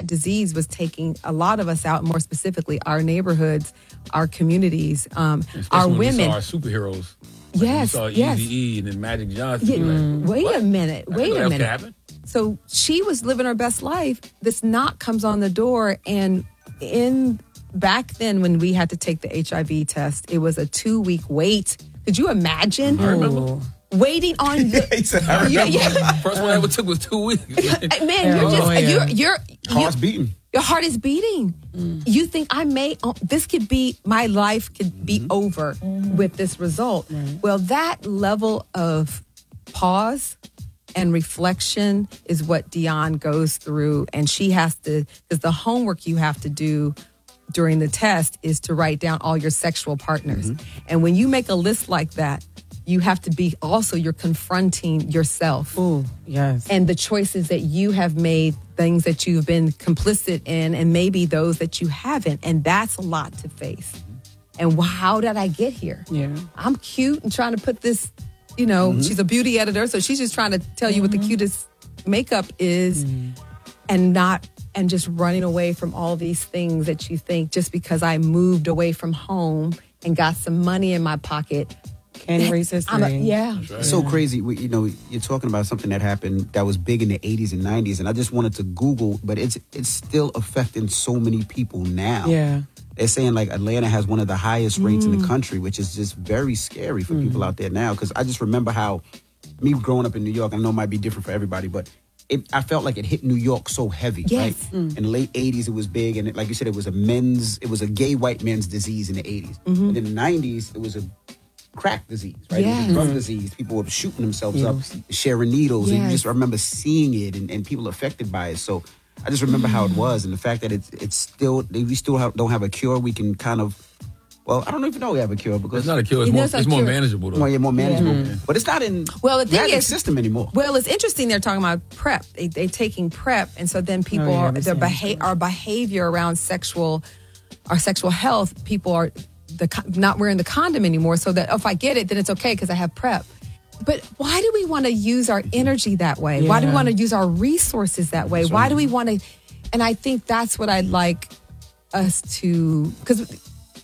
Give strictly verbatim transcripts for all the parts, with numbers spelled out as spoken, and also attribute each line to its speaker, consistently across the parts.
Speaker 1: that disease was taking a lot of us out, more specifically our neighborhoods, our communities, um, our
Speaker 2: when
Speaker 1: women.
Speaker 2: We saw our superheroes. Like
Speaker 1: yes,
Speaker 2: we saw
Speaker 1: yes.
Speaker 2: Eazy-E and then Magic Johnson.
Speaker 1: Yeah,
Speaker 2: like,
Speaker 1: wait
Speaker 2: what?
Speaker 1: a minute. Wait a minute.
Speaker 2: Happen.
Speaker 1: So she was living her best life. This knock comes on the door, and in back then when we had to take the H I V test, it was a two week wait. Could you imagine?
Speaker 2: I remember.
Speaker 1: Waiting on the,
Speaker 3: He said, I remember.
Speaker 1: Yeah, yeah.
Speaker 2: First one I ever took was two weeks.
Speaker 1: Man, you're just
Speaker 4: Oh, yeah.
Speaker 1: you're you're
Speaker 3: Heart's
Speaker 1: you-
Speaker 3: beating.
Speaker 1: Your heart is beating. Mm. You think I may oh, this could be my life could be mm-hmm. over mm-hmm. with this result. Right. Well, that level of pause and reflection is what Dionne goes through, and she has to, because the homework you have to do during the test is to write down all your sexual partners. Mm-hmm. And when you make a list like that, you have to be also, you're confronting yourself.
Speaker 4: Ooh, yes.
Speaker 1: And the choices that you have made, things that you've been complicit in, and maybe those that you haven't. And that's a lot to face. And how did I get here?
Speaker 4: Yeah.
Speaker 1: I'm cute and trying to put this, you know, mm-hmm. she's a beauty editor, so she's just trying to tell you mm-hmm. what the cutest makeup is mm-hmm. and not, and just running away from all these things that you think just because I moved away from home and got some money in my pocket.
Speaker 4: Can't erase history.
Speaker 1: A, yeah.
Speaker 3: Right. It's so crazy. We, you know, you're talking about something that happened that was big in the eighties and nineties, and I just wanted to Google, but it's it's still affecting so many people now.
Speaker 4: Yeah.
Speaker 3: They're saying like Atlanta has one of the highest rates mm. in the country, which is just very scary for mm. people out there now. Because I just remember how me growing up in New York, I know it might be different for everybody, but it, I felt like it hit New York so heavy,
Speaker 1: yes.
Speaker 3: right?
Speaker 1: Mm.
Speaker 3: In the late eighties, it was big, and it, like you said, it was a men's, it was a gay white men's disease in the eighties. Mm-hmm. And in the nineties, it was a crack disease, right?
Speaker 1: Yes.
Speaker 3: It was a drug disease. People were shooting themselves
Speaker 4: Needles.
Speaker 3: up, sharing needles.
Speaker 1: Yes.
Speaker 3: And you just remember seeing it and, and people affected by it. So I just remember mm. how it was, and the fact that it's it's still, we still have, don't have a cure. We can kind of, well, I don't even know we have a cure because
Speaker 2: it's not a cure. It's,
Speaker 1: It
Speaker 2: more,
Speaker 1: is a
Speaker 2: it's more
Speaker 1: cure.
Speaker 2: manageable though.
Speaker 3: more, yeah, more manageable.
Speaker 1: Yeah.
Speaker 3: But it's not in
Speaker 1: Well, the thing
Speaker 3: magic
Speaker 1: is-
Speaker 3: system anymore.
Speaker 1: Well, it's interesting they're talking about PrEP. They, they're taking PrEP, and so then people,
Speaker 4: Oh, yeah,
Speaker 1: are,
Speaker 4: the
Speaker 1: their
Speaker 4: same
Speaker 1: beha-
Speaker 4: story.
Speaker 1: our behavior around sexual, our sexual health, people are the co- not wearing the condom anymore, so that if I get it, then it's okay because I have PrEP. But why do we want to use our energy that way?
Speaker 4: Yeah.
Speaker 1: Why do we want to use our resources that way?
Speaker 3: That's
Speaker 1: Why
Speaker 3: right.
Speaker 1: do we want to? And I think that's what I'd like us to, because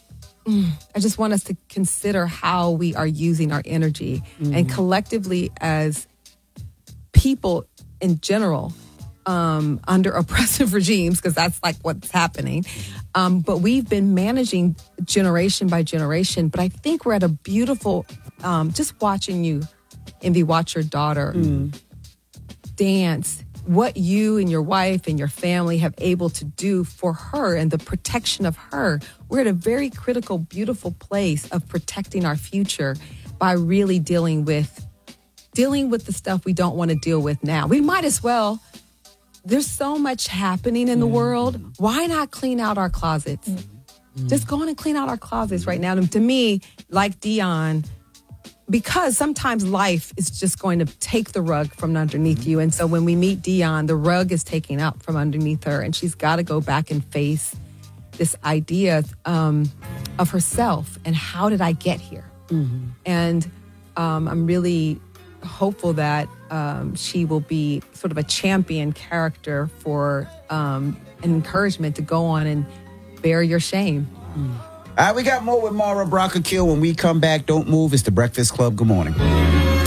Speaker 1: I just want us to consider how we are using our energy mm-hmm. and collectively as people in general um, under oppressive regimes, because that's like what's happening. Um, but we've been managing generation by generation. But I think we're at a beautiful, um, just watching you, Envy, watch your daughter mm. dance, what you and your wife and your family have able to do for her and the protection of her. We're at a very critical, beautiful place of protecting our future by really dealing with dealing with the stuff we don't want to deal with now. We might as well. There's so much happening in the
Speaker 4: Mm-hmm.
Speaker 1: world. Why not clean out our closets? Mm-hmm. Just go on and clean out our closets right now. And to me, like Dionne, because sometimes life is just going to take the rug from underneath you. And so when we meet Dionne, the rug is taken up from underneath her, and she's got to go back and face this idea um, of herself and how did I get here? Mm-hmm. And um, I'm really hopeful that um, she will be sort of a champion character for um, an encouragement to go on and bear your shame.
Speaker 3: Mm. All right, we got more with Mara Brock Akil when we come back. Don't move. It's the Breakfast Club. Good morning.